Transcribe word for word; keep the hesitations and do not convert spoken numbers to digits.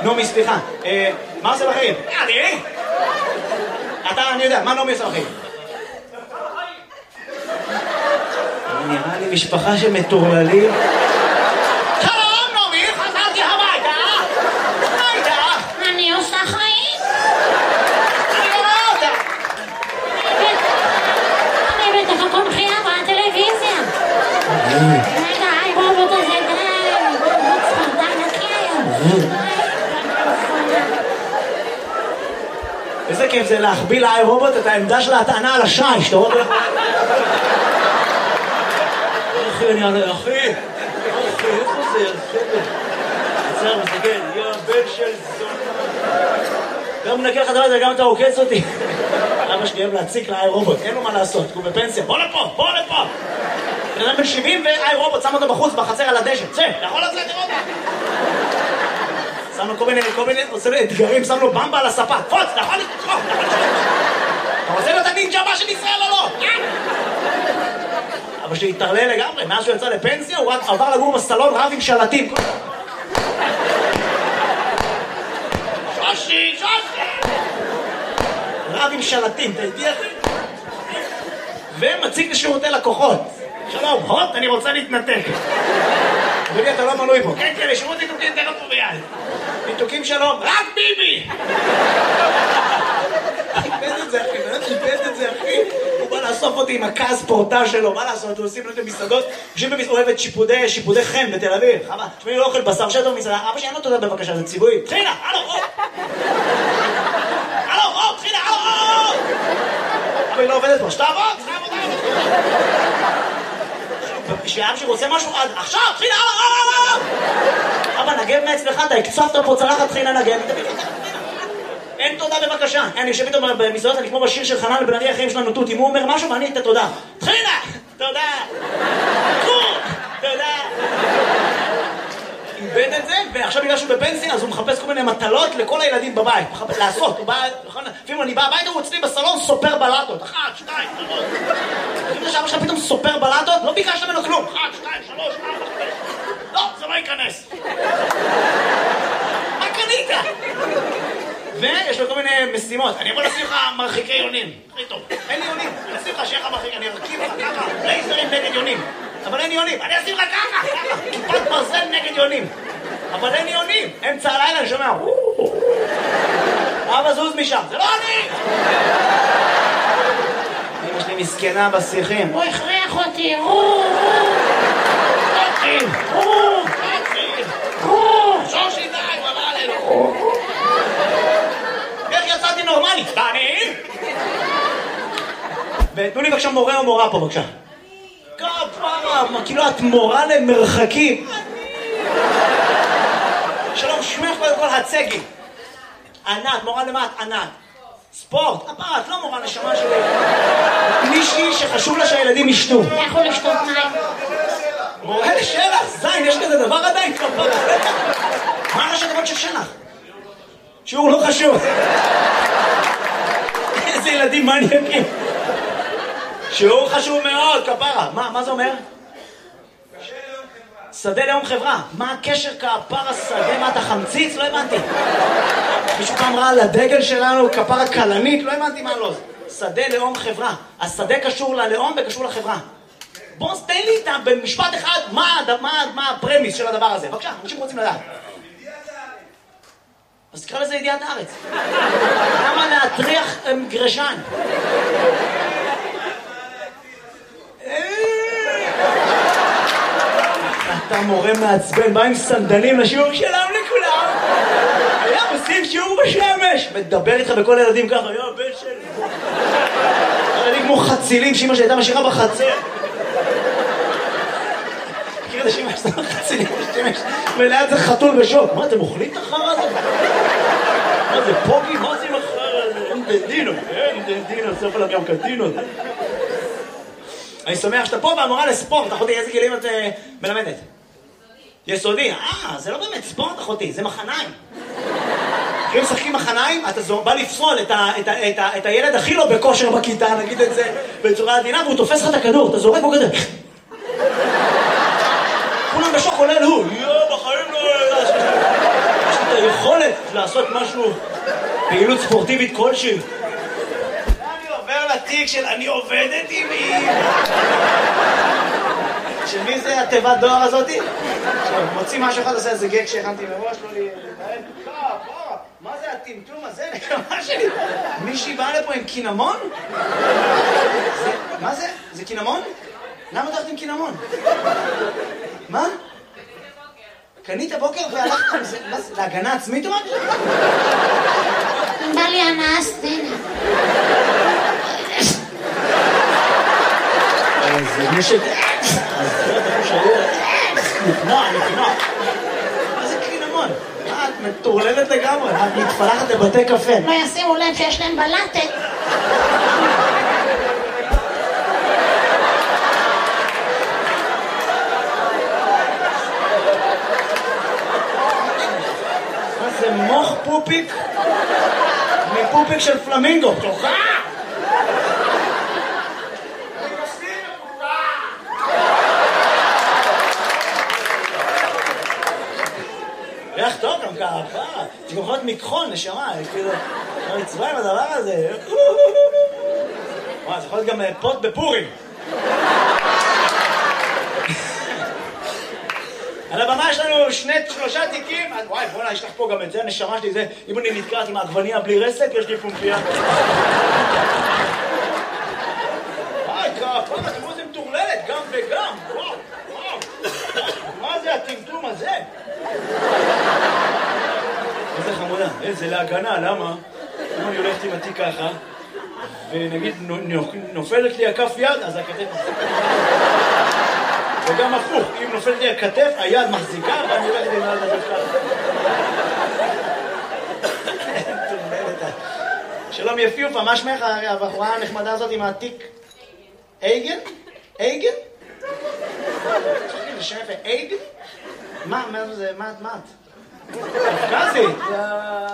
נעמי, סליחה. מה עושה בחיים? אני? אתה, אני יודע, מה נעמי עושה בחיים? נראה לי משפחה שמטורללים. שלום, נעמי, חזרתי הביתה. מה איתך? אני עושה חיים. אני לא רואה אותה. אני בטח הכל בחייה בטלוויזיה. רגע, היי רובוט הזה, די. רובוט ספרדן נקי היום. איזה כיף זה להחביא לאי רובוט את העמדה של ההטענה על השי, שאתה רואה? אחי, אני עלה, אחי, אחי, איפה זה? עצר, מסתכל, יא בן של זונה. גם מנקה לך דבר הזה, גם אתה עוקץ אותי. אבא שלי אוהב להציק לאי רובוט, אין לו מה לעשות, הוא בפנסיה, בוא לפה, בוא לפה. בן אדם בן שבעים ואי רובוט, שם אותו בחוץ, בחצר על הדשא, צא, יכול לצאת לראות. שמנו כל מיני, כל מיני, עושה לו אתגרים, שמנו במבה על הספה, פוץ, אתה יכול לתקוף, אתה רוצה להיות הנינג'ה הבא של ישראל או לא? אבא שלי התערלל לגמרי, מאז שהוא יצא לפנסיה, הוא רק עבר לגור בסלון רב עם שלטים. שושי, שושי! רב עם שלטים, אתה איתי אחי? ומציג לשירותי לקוחות. שלום, הוט, אני רוצה להתנתק. אדוני, אתה לא מנוי פה. כן, כן, לשירות ניתוקים תכף פה ביד. ניתוקים שלום, רק ביבי! איבד את זה, אחי, באמת איבד את זה, אחי. הוא בא לאסוף אותי עם הכעס פורטה שלו, מה לעשות? הוא עושים לו את המסעדות. יושבים במסעדת שיפודי, שיפודי חן בתל אביב. חבל, תשמעי, לא אוכל בשר שטוב מסעדה. אבא שאין לו תודה בבקשה, זה ציווי. תחילה, הלו, הלו! הלו, הלו, תחילה, הלו, הלו! אבא, היא לא עובדת פה, שתעבוד, שתעבוד, שאב שרוצה משהו עד עכשיו, תחילה, הלו, הלו, הלו! אבא, נגב מעצמך, אתה הקצפת פה צלחת, תחילה נגב. אין תודה בבקשה. אני יושב איתו במסעדות, אני כמו בשיר של חנן לבן ארי, החיים שלנו תות, אם הוא אומר משהו ואני את התודה. תחילה! תודה! תודה! איבד את זה, ועכשיו בגלל שהוא בפנסיה, אז הוא מחפש כל מיני מטלות לכל הילדים בבית. מחפש לעשות, הוא בא, לפעמים אני בא הביתה, הוא אצלי בסלון סופר בלטות. אחת, שתיים, שלוש. לפעמים זה שאבא שלך פתאום סופר בלטות, לא ביקשת ממנו כלום. אחת, שתיים, שלוש, ארבע, חמש. לא, זה לא ייכנס. מה קנית? ויש לו כל מיני משימות. אני יכול לשים לך מרחיקי יונים. הכי טוב. אין לי יונים. אני אשים לך שיהיה לך מרחיק, אני ארכיב לך ככה. לייזרים נגד יונים. אבל אין יונים. אני אשים לך ככה, ככה. כיפת ברזל נגד יונים. אבל אין יונים. אמצע הלילה אני שומע. אבא זוז משם. זה לא אני! אמא שלי מסכנה בשיחים. הוא הכריח אותי. שושי די, הוא עבר עלינו. איך יצאתי נורמלי? ואני? ותנו לי בבקשה מורה או מורה פה בבקשה. כפרה, כאילו את מורה למרחקים. שלום, שמך קודם כל הצגי. ענת, מורה למה את? ענת. ספורט, הפרה, את לא מורה נשמה שלי. מישהי שחשוב לה שהילדים ישתו. אתה יכול לשתות מים. מורה לשלח, זין, יש כזה דבר עדיין כפרה. מה ראשי תיבות של שלח? שיעור לא חשוב. איזה ילדים מעניינים. שיעור חשוב מאוד, כפרה. מה, מה זה אומר? שדה לאום חברה. מה הקשר כפרה שדה? מה אתה חמציץ? לא הבנתי. מישהו פעם ראה על הדגל שלנו כפרה קלנית? לא הבנתי מה לא. שדה לאום חברה. השדה קשור ללאום וקשור לחברה. בוא תן לי איתה במשפט אחד מה, מה, מה הפרמיס של הדבר הזה. בבקשה, אנשים רוצים לדעת. אז תקרא לזה ידיעת הארץ. למה להטריח גרשן? אתה מורה מעצבן, בא עם סנדלים לשיעור שלם לכולם. היה עושים שיעור בשמש. מדבר איתך בכל הילדים ככה, היה בן של... ילדים כמו חצילים שאמא שהייתה משאירה בחצר. מכיר את השמש, אתה חצילים בשמש, וליד זה חתול בשוק. מה, אתם אוכלים את החרא הזה? מה זה, פוגי? מה זה עם החרא הזה? אין דדינו, אין דדינו, סוף עליו גם קדינו. אני שמח שאתה פה והמורה לספורט, אחותי, איזה גילים את מלמדת? יסודי. אה, זה לא באמת ספורט, אחותי, זה מחניים. כשהם משחקים מחניים, אתה בא לפסול את, ה, את, ה, את, ה, את הילד הכי לא בכושר בכיתה, נגיד את זה בצורה עדינה, והוא תופס לך את הכדור, אתה זורק בו כזה. כולם בשוק עולה לו, יואו, בחיים לא... יש לי את היכולת לעשות משהו, פעילות ספורטיבית כלשהי. אני עובר לתיק של אני עובדת עם מי. שמי זה התיבת דואר הזאתי? מוציא משהו אחד, עושה איזה גג שהכנתי מראש, לא לי... מה זה הטמטום הזה? נקמה שלי. מישהי באה לפה עם קינמון? מה זה? זה קינמון? למה הלכת עם קינמון? מה? קנית בוקר והלכת עם זה? להגנה עצמית או משהו? בא לי הנאה סצנה. זה מי ש... אז זה אתה חושב נקנה, נקנה. מה זה קינמון? מה, את מטורללת לגמרי? את מתפלחת לבתי קפה. לא ישימו לב שיש להם בלטת. מה זה מוח פופיק? מפופיק של פלמינגו. תוכה! ריח טוב גם ככה, זה גם יכול להיות מקחון, נשמה, כאילו, לא נצבע עם הדבר הזה. וואי, זה יכול להיות גם פוט בפורים. על הבמה יש לנו שני, שלושה תיקים, וואי, בוא'נה, יש לך פה גם את זה, הנשמה שלי, זה, אם אני נתקעת עם העגבניה בלי רסק, יש לי פומפיה. וואי, כפה, תראו זה מטורללת, גם וגם, וואו, וואו. מה זה הטמטום הזה? איזה חמודה, איזה להגנה, למה? אם אני הולכת עם התיק ככה, ונגיד נופלת לי הכף יד, אז הכתף מחזיקה. וגם הפוך, אם נופלת לי הכתף, היד מחזיקה, ואני הולכת עם יד ככה. שלום יפיופה, מה שמך הבחורה הנחמדה הזאת עם התיק? אייגן? אייגן? זה שם יפה, אייגן? מה, מה זה, מה את? קפקזית?